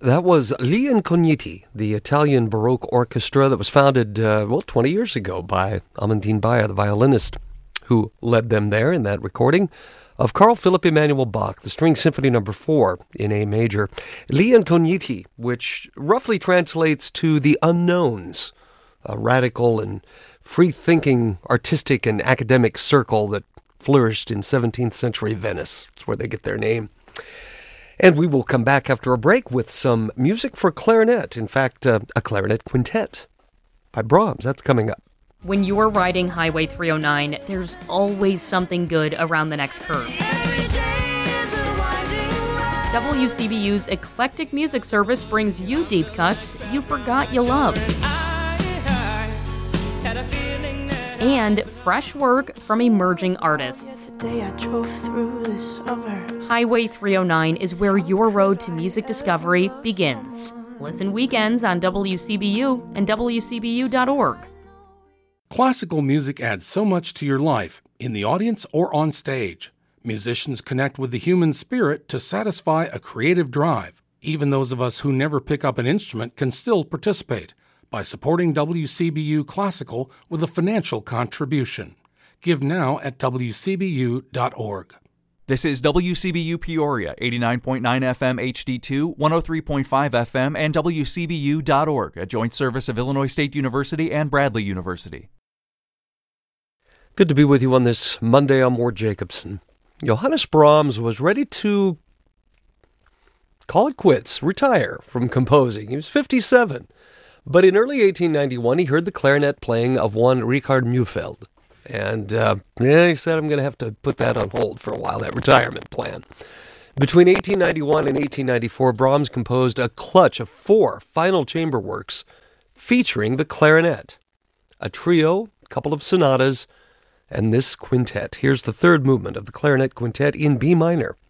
That was Gli Incogniti, the Italian Baroque orchestra that was founded, 20 years ago by Amandine Bayer, the violinist who led them there in that recording of Carl Philipp Emanuel Bach, the String Symphony No. 4 in A major. Gli Incogniti, which roughly translates to the unknowns, a radical and free-thinking artistic and academic circle that flourished in 17th century Venice. That's where they get their name. And we will come back after a break with some music for clarinet. In fact, a clarinet quintet by Brahms. That's coming up. When you're riding Highway 309, there's always something good around the next curve. WCBU's eclectic music service brings you deep cuts you forgot you loved. And fresh work from emerging artists. Highway 309 is where your road to music discovery begins. Listen weekends on WCBU and WCBU.org. Classical music adds so much to your life, in the audience or on stage. Musicians connect with the human spirit to satisfy a creative drive. Even those of us who never pick up an instrument can still participate by supporting WCBU Classical with a financial contribution. Give now at WCBU.org. This is WCBU Peoria, 89.9 FM HD2, 103.5 FM, and WCBU.org, a joint service of Illinois State University and Bradley University. Good to be with you on this Monday. I'm Ward Jacobson. Johannes Brahms was ready to call it quits, retire from composing. He was 57. But in early 1891, he heard the clarinet playing of one Richard Mühlfeld. And he said, I'm going to have to put that on hold for a while, that retirement plan. Between 1891 and 1894, Brahms composed a clutch of 4 final chamber works featuring the clarinet, a trio, a couple of sonatas, and this quintet. Here's the third movement of the clarinet quintet in B minor.